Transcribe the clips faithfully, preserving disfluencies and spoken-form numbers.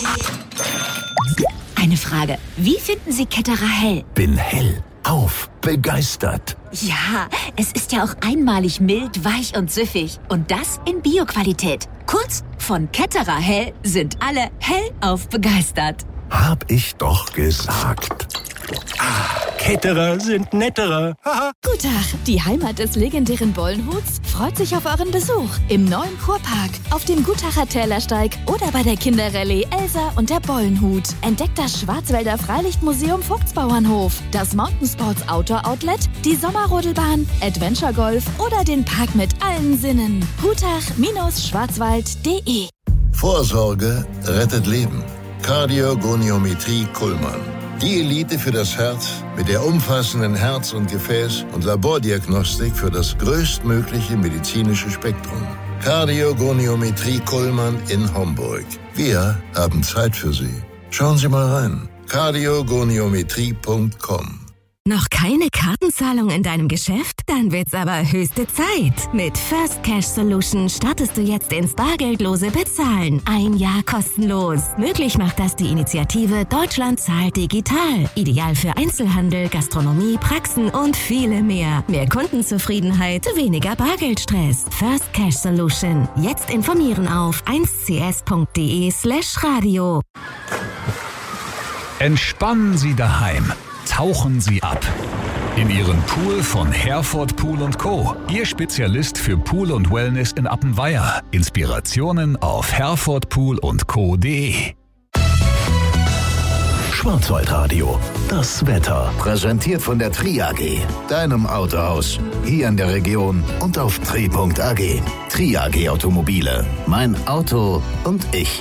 Eine Frage. Wie finden Sie Ketterer hell? Bin hell auf begeistert. Ja, es ist ja auch einmalig mild, weich und süffig. Und das in Bio-Qualität. Kurz, von Ketterer hell sind alle hellauf begeistert. Hab ich doch gesagt. Ah, Ketterer sind netterer. Guten Tag, die Heimat des legendären Bollenhuts freut sich auf euren Besuch im neuen Kurpark, auf dem Gutacher Tälersteig oder bei der Kinderrallye Elsa und der Bollenhut. Entdeckt das Schwarzwälder Freilichtmuseum Vogtsbauernhof, das Mountainsports Outdoor Outlet, die Sommerrodelbahn, Adventure Golf oder den Park mit allen Sinnen. gutach Schwarzwald punkt de. Vorsorge rettet Leben. Kardiogoniometrie Kuhlmann. Die Elite für das Herz mit der umfassenden Herz- und Gefäß- und Labordiagnostik für das größtmögliche medizinische Spektrum. Kardiogoniometrie Kuhlmann in Homburg. Wir haben Zeit für Sie. Schauen Sie mal rein. kardiogoniometrie punkt com. Noch keine Kartenzahlung in deinem Geschäft? Dann wird's aber höchste Zeit. Mit First Cash Solution startest du jetzt ins bargeldlose Bezahlen. Ein Jahr kostenlos. Möglich macht das die Initiative Deutschland zahlt digital. Ideal für Einzelhandel, Gastronomie, Praxen und viele mehr. Mehr Kundenzufriedenheit, weniger Bargeldstress. First Cash Solution. Jetzt informieren auf eins c s punkt de slash radio. Entspannen Sie daheim. Tauchen Sie ab in Ihren Pool von Herford Pool und Co. Ihr Spezialist für Pool und Wellness in Appenweier. Inspirationen auf herford pool und co punkt de. Schwarzwaldradio, das Wetter. Präsentiert von der Tri A G, deinem Autohaus. Hier in der Region und auf tri punkt a g. Tri A G Automobile. Mein Auto und ich.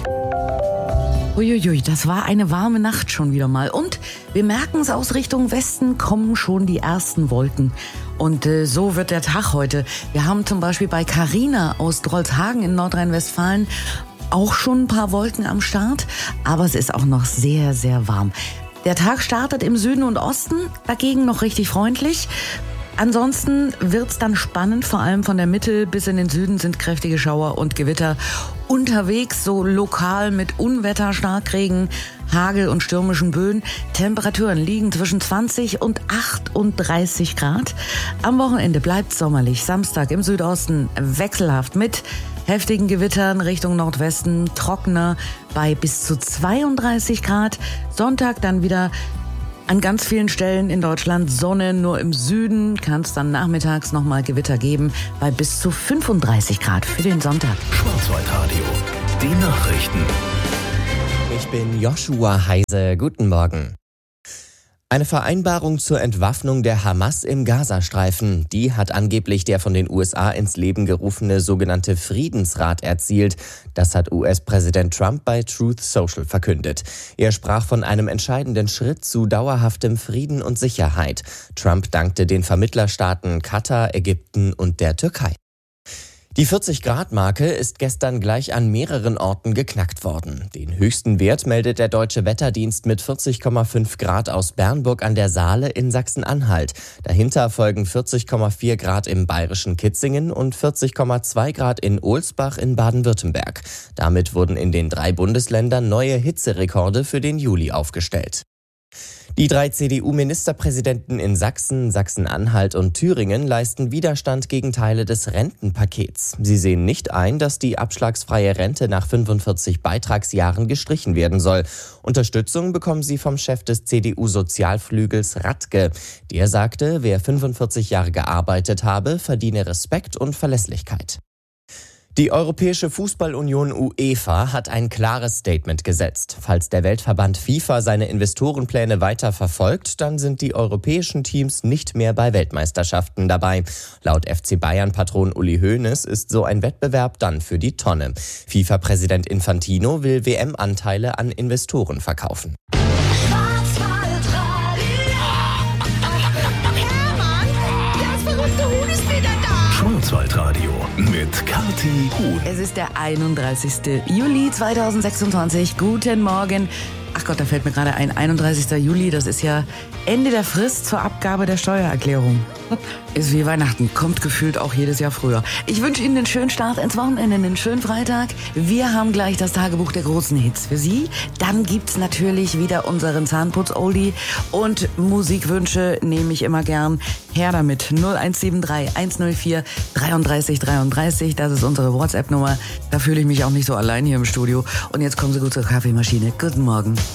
Uiuiui, das war eine warme Nacht schon wieder mal. Und wir merken es, aus Richtung Westen kommen schon die ersten Wolken. Und äh, so wird der Tag heute. Wir haben zum Beispiel bei Carina aus Drolshagen in Nordrhein-Westfalen auch schon ein paar Wolken am Start. Aber es ist auch noch sehr, sehr warm. Der Tag startet im Süden und Osten, dagegen noch richtig freundlich. Ansonsten wird's dann spannend, vor allem von der Mitte bis in den Süden sind kräftige Schauer und Gewitter unterwegs, so lokal mit Unwetter, Starkregen, Hagel und stürmischen Böen. Temperaturen liegen zwischen zwanzig und achtunddreißig Grad. Am Wochenende bleibt's sommerlich. Samstag im Südosten wechselhaft mit heftigen Gewittern Richtung Nordwesten, trockener bei bis zu zweiunddreißig Grad. Sonntag dann wieder an ganz vielen Stellen in Deutschland Sonne, nur im Süden kann es dann nachmittags nochmal Gewitter geben bei bis zu fünfunddreißig Grad für den Sonntag. Schwarzwaldradio, die Nachrichten. Ich bin Joshua Heise. Guten Morgen. Eine Vereinbarung zur Entwaffnung der Hamas im Gazastreifen, die hat angeblich der von den U S A ins Leben gerufene sogenannte Friedensrat erzielt. Das hat U S-Präsident Trump bei Truth Social verkündet. Er sprach von einem entscheidenden Schritt zu dauerhaftem Frieden und Sicherheit. Trump dankte den Vermittlerstaaten Katar, Ägypten und der Türkei. Die vierzig-Grad-Marke ist gestern gleich an mehreren Orten geknackt worden. Den höchsten Wert meldet der Deutsche Wetterdienst mit vierzig Komma fünf Grad aus Bernburg an der Saale in Sachsen-Anhalt. Dahinter folgen vierzig Komma vier Grad im bayerischen Kitzingen und vierzig Komma zwei Grad in Ohlsbach in Baden-Württemberg. Damit wurden in den drei Bundesländern neue Hitzerekorde für den Juli aufgestellt. Die drei C D U-Ministerpräsidenten in Sachsen, Sachsen-Anhalt und Thüringen leisten Widerstand gegen Teile des Rentenpakets. Sie sehen nicht ein, dass die abschlagsfreie Rente nach fünfundvierzig Beitragsjahren gestrichen werden soll. Unterstützung bekommen sie vom Chef des C D U-Sozialflügels Radke. Der sagte, wer fünfundvierzig Jahre gearbeitet habe, verdiene Respekt und Verlässlichkeit. Die Europäische Fußballunion UEFA hat ein klares Statement gesetzt. Falls der Weltverband FIFA seine Investorenpläne weiter verfolgt, dann sind die europäischen Teams nicht mehr bei Weltmeisterschaften dabei. Laut F C Bayern-Patron Uli Hoeneß ist so ein Wettbewerb dann für die Tonne. FIFA-Präsident Infantino will W M-Anteile an Investoren verkaufen. Schwarzwaldradio mit Kathi Huhn. Es ist der einunddreißigste Juli zweitausendsechsundzwanzig. Guten Morgen. Ach Gott, da fällt mir gerade ein, einunddreißigster Juli, das ist ja Ende der Frist zur Abgabe der Steuererklärung. Ist wie Weihnachten, kommt gefühlt auch jedes Jahr früher. Ich wünsche Ihnen einen schönen Start ins Wochenende, einen schönen Freitag. Wir haben gleich das Tagebuch der großen Hits für Sie. Dann gibt's natürlich wieder unseren Zahnputz-Oldie und Musikwünsche nehme ich immer gern. Her damit, null eins sieben drei eins null vier dreiunddreißig dreiunddreißig, das ist unsere WhatsApp-Nummer. Da fühle ich mich auch nicht so allein hier im Studio. Und jetzt kommen Sie gut zur Kaffeemaschine. Guten Morgen.